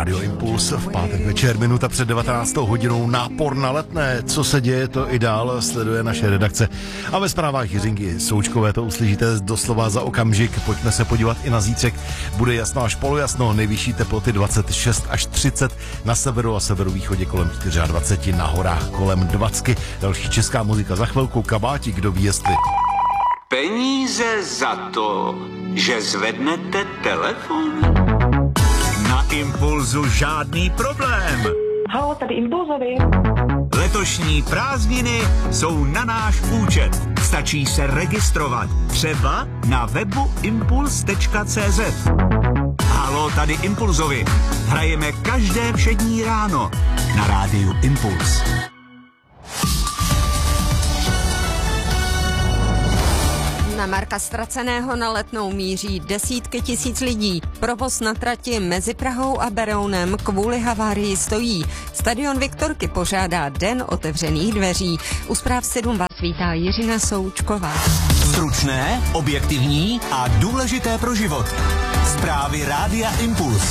Rádio Impuls v pátek večer, minuta před 19. hodinou, nápor na Letné. Co se děje, to i dál sleduje naše redakce. A ve zprávách Jiřinky Součkové to uslyšíte doslova za okamžik. Pojďme se podívat i na zítřek. Bude jasno až polojasno, nejvyšší teploty 26 až 30, na severu a severovýchodě kolem 24, na horách kolem 20. Další česká muzika za chvilku, Kabáti, kdo ví jestli. Peníze za to, že zvednete telefon? Na Impulzu žádný problém. Halo, tady Impulzovi. Letošní prázdniny jsou na náš účet. Stačí se registrovat. Třeba na webu impuls.cz. Halo, tady Impulzovi. Hrajeme každé všední ráno na rádiu Impuls. Na Marka Ztraceného na Letnou míří desítky tisíc lidí. Provoz na trati mezi Prahou a Berounem kvůli havárii stojí. Stadion Viktorky pořádá Den otevřených dveří. U zpráv 7 vás vítá Jiřina Součková. Stručné, objektivní a důležité pro život. Zprávy Rádia Impuls.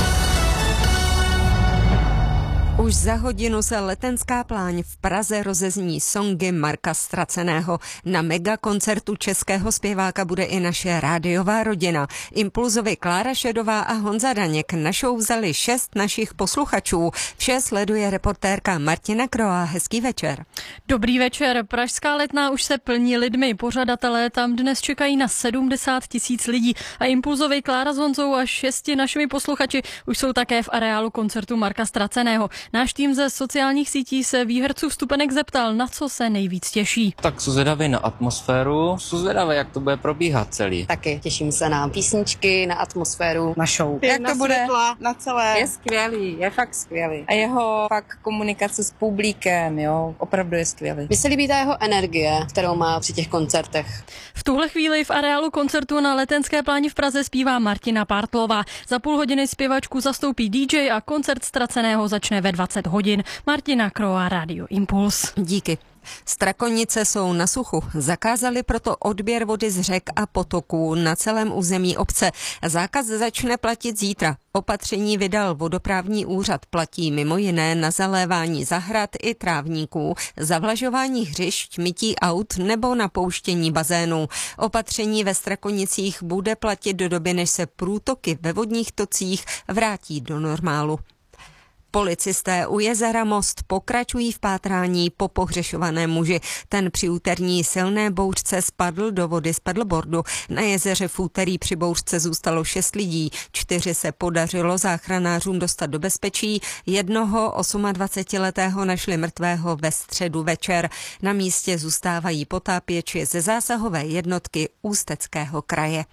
Už za hodinu se Letenská pláň v Praze rozezní songy Marka Ztraceného. Na megakoncertu českého zpěváka bude i naše rádiová rodina. Impulzovi Klára Šedová a Honza Daněk na show vzali 6 našich posluchačů. Vše sleduje reportérka Martina Kroa. Hezký večer. Dobrý večer. Pražská Letná už se plní lidmi. Pořadatelé tam dnes čekají na 70 tisíc lidí. A Impulzovi Klára s Honzou a 6 našimi posluchači už jsou také v areálu koncertu Marka Ztraceného. Náš tým ze sociálních sítí se výherců vstupenek zeptal, na co se nejvíc těší. Tak jsou zvědavý na atmosféru, jsou zvědavý, jak to bude probíhat celý. Taky těším se na písničky, na atmosféru, na show. Jak to bude? Světla, na celé. Je skvělý, je fakt skvělý. A jeho fakt komunikace s publikem, jo, opravdu je skvělý. Mně se líbí ta jeho energie, kterou má při těch koncertech. V tuhle chvíli v areálu koncertu na Letenské pláni v Praze zpívá Martina Partlová. Za půl hodiny zpěvačku zastoupí DJ a koncert Ztraceného začne ve 20 hodin. Martina Kroa, Rádio Impuls. Díky. Strakonice jsou na suchu. Zakázali proto odběr vody z řek a potoků na celém území obce. Zákaz začne platit zítra. Opatření vydal vodoprávní úřad. Platí mimo jiné na zalévání zahrad i trávníků, zavlažování hřišť, mytí aut nebo napouštění bazénů. Opatření ve Strakonicích bude platit do doby, než se průtoky ve vodních tocích vrátí do normálu. Policisté u jezera Most pokračují v pátrání po pohřešovaném muži. Ten při úterní silné bouřce spadl do vody z paddleboardu. Na jezeře v úterý při bouřce zůstalo 6 lidí. 4 se podařilo záchranářům dostat do bezpečí. Jednoho 28letého našli mrtvého ve středu večer. Na místě zůstávají potápěči ze zásahové jednotky Ústeckého kraje.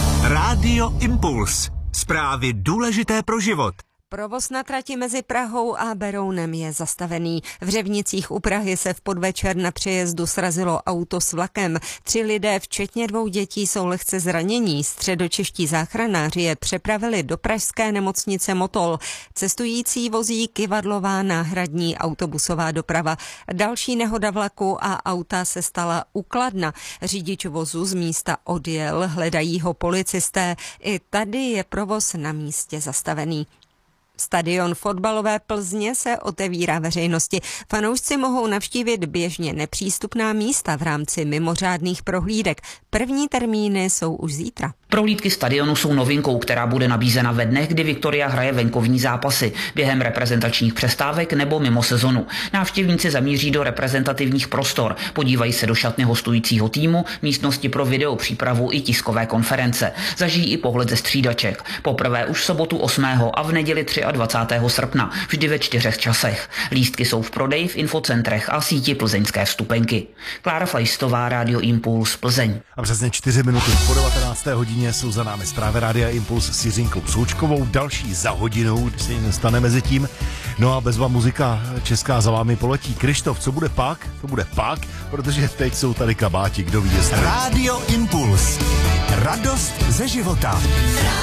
Rádio Impuls. Zprávy důležité pro život. Provoz na trati mezi Prahou a Berounem je zastavený. V Řevnicích u Prahy se v podvečer na přejezdu srazilo auto s vlakem. 3 lidé, včetně 2 dětí, jsou lehce zranění. Středočeští záchranáři je přepravili do pražské nemocnice Motol. Cestující vozí kyvadlová náhradní autobusová doprava. Další nehoda vlaku a auta se stala u Kladna. Řidič vozu z místa odjel, hledají ho policisté. I tady je provoz na místě zastavený. Stadion fotbalové Plzně se otevírá veřejnosti. Fanoušci mohou navštívit běžně nepřístupná místa v rámci mimořádných prohlídek. První termíny jsou už zítra. Prohlídky stadionu jsou novinkou, která bude nabízena ve dnech, kdy Viktoria hraje venkovní zápasy, během reprezentačních přestávek nebo mimo sezonu. Návštěvníci zamíří do reprezentativních prostor, podívají se do šatny hostujícího týmu, místnosti pro videopřípravu i tiskové konference. Zažijí i pohled ze střídaček. Poprvé už v sobotu 8. a v neděli 23. srpna, vždy ve 4 časech. Lístky jsou v prodeji v infocentrech a síti plzeňské vstupenky. Klára Flajstová, Rádio Impuls, Plzeň. A přesně 4 minuty po 19. hodině jsou za námi zprávy Rádia Impuls s Jiřinkou Součkovou. Další za hodinou, když se jim stane mezi tím. No a bezva muzika česká za vámi poletí. Krištof, co bude pak? To bude pak, protože teď jsou tady Kabáti, kdo ví jestli. Rádio Impuls. Radost ze života.